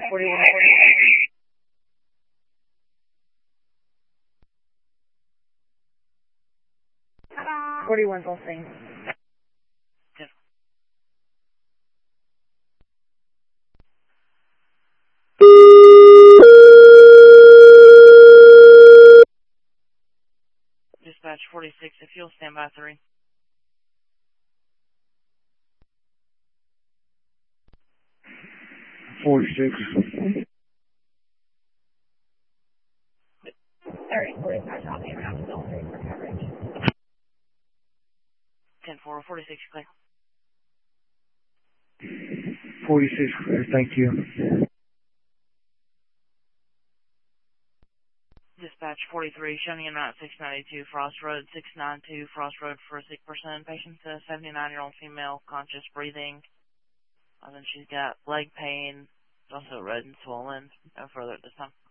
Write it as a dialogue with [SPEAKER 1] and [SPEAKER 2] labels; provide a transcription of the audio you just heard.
[SPEAKER 1] 41. 41's all same.
[SPEAKER 2] Dispatch 46, if you'll stand by 3.
[SPEAKER 1] Alright, 45 copy around still 3 for coverage.
[SPEAKER 2] 10-4, 46, clear.
[SPEAKER 3] 46 clear, thank you.
[SPEAKER 2] Dispatch 43, showing in route 692 Frost Road, 692 Frost Road for a sick person. Patient's a 79-year-old female, conscious, breathing. And then she's got leg pain, also red and swollen. No further at this time.